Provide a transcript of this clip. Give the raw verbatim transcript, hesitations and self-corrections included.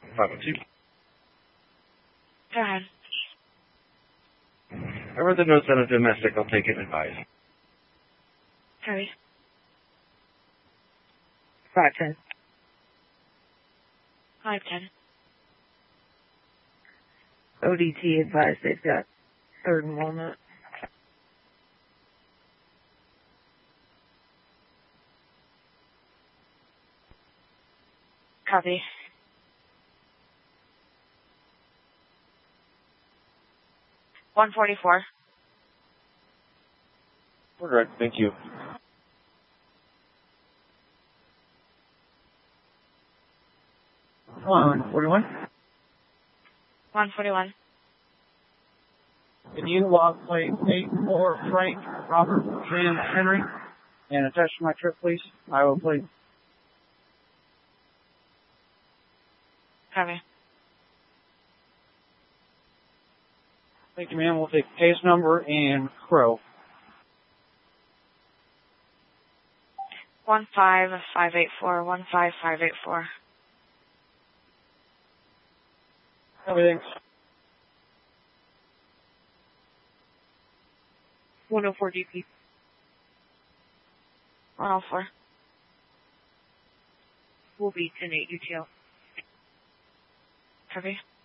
five oh two. Go ahead. I read the notes on a domestic. I'll take it and advise. Copy. five ten. five ten. O D T advised they've got third and Walnut. Copy. one forty-four. We're direct. Thank you. one forty-one. one forty-one. Can you log plate eight four Frank Robert Sam Henry and attach to my trip, please? I will please. Copy. Thank you, ma'am. We'll take case number and crow. one five five eight four. one five five eight four. Everything. one oh four D P. one oh four. Will be ten eight U T L. Copy.